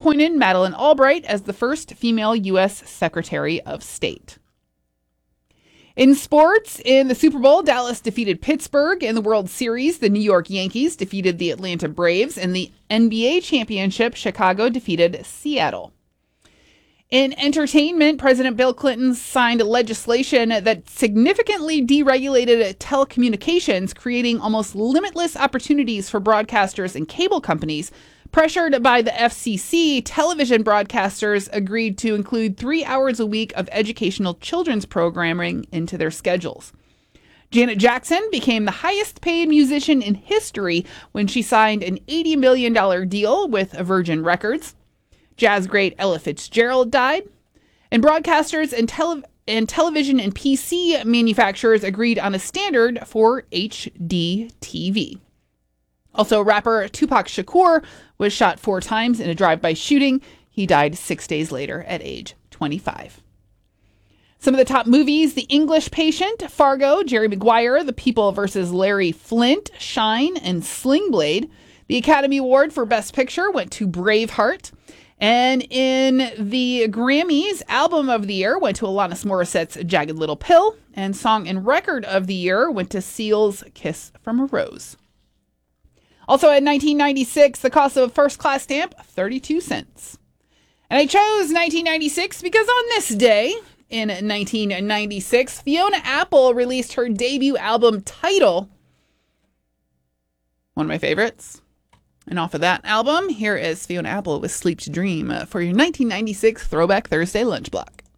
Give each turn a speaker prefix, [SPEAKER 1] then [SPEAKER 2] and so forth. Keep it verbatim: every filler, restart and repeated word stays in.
[SPEAKER 1] appointed Madeleine Albright as the first female U S Secretary of State. In sports, in the Super Bowl, Dallas defeated Pittsburgh. In the World Series, the New York Yankees defeated the Atlanta Braves. In the N B A championship, Chicago defeated Seattle. In entertainment, President Bill Clinton signed legislation that significantly deregulated telecommunications, creating almost limitless opportunities for broadcasters and cable companies. Pressured by the F C C, television broadcasters agreed to include three hours a week of educational children's programming into their schedules. Janet Jackson became the highest paid musician in history when she signed an eighty million dollars deal with Virgin Records. Jazz great Ella Fitzgerald died. And broadcasters and, tele- and television and P C manufacturers agreed on a standard for H D T V. Also, rapper Tupac Shakur was shot four times in a drive-by shooting. He died six days later at age twenty-five. Some of the top movies: The English Patient, Fargo, Jerry Maguire, The People versus Larry Flint, Shine, and Sling Blade. The Academy Award for Best Picture went to Braveheart. And in the Grammys, Album of the Year went to Alanis Morissette's Jagged Little Pill. And Song and Record of the Year went to Seal's Kiss from a Rose. Also in nineteen ninety-six, the cost of a first-class stamp, thirty-two cents. And I chose nineteen ninety-six because on this day, in nineteen ninety-six, Fiona Apple released her debut album, Tidal. One of my favorites. And off of that album, here is Fiona Apple with Sleep to Dream for your nineteen ninety-six Throwback Thursday lunch block.